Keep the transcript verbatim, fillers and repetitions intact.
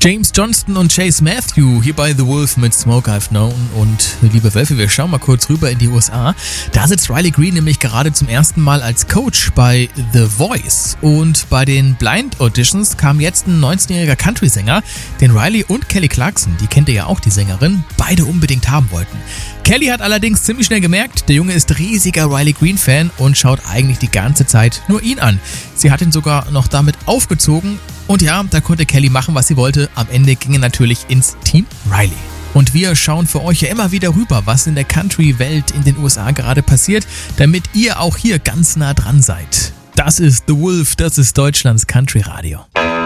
James Johnston und Chase Matthew hier bei The Wolf mit Smoke I've Known. Und liebe Wölfe, wir schauen mal kurz rüber in die U S A. Da sitzt Riley Green nämlich gerade zum ersten Mal als Coach bei The Voice. Und bei den Blind Auditions kam jetzt ein neunzehnjähriger Country-Sänger, den Riley und Kelly Clarkson, die kennt ihr ja auch, die Sängerin, beide unbedingt haben wollten. Kelly hat allerdings ziemlich schnell gemerkt, der Junge ist riesiger Riley Green-Fan und schaut eigentlich die ganze Zeit nur ihn an. Sie hat ihn sogar noch damit aufgezogen. Und ja, da konnte Kelly machen, was sie wollte. Am Ende ging er natürlich ins Team Riley. Und wir schauen für euch ja immer wieder rüber, was in der Country-Welt in den U S A gerade passiert, damit ihr auch hier ganz nah dran seid. Das ist The Wolf, das ist Deutschlands Country Radio.